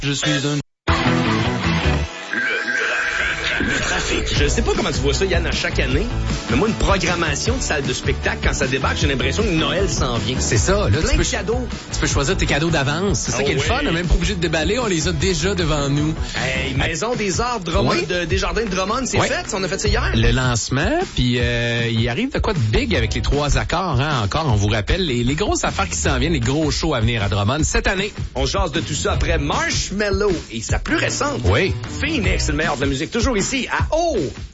Je suis un... Le trafic. Je sais pas comment tu vois ça, Yann, à chaque année, mais moi, une programmation de salle de spectacle, quand ça débarque, j'ai l'impression que Noël s'en vient. C'est ça, là, Plein de cadeaux. Tu peux choisir tes cadeaux d'avance. C'est ça qui est le fun, on n'est même pas obligé de déballer, on les a déjà devant nous. Hey, Maison des Arts Drummond, des Jardins de Drummond, c'est fait, on a fait ça hier. Le lancement, puis il arrive de quoi de big avec les 3 accords, hein, encore, on vous rappelle, les grosses affaires qui s'en viennent, les gros shows à venir à Drummond cette année. On jase de tout ça après Marshmello et sa plus récente. Oui. Phoenix, c'est le meilleur de la musique, toujours ici, à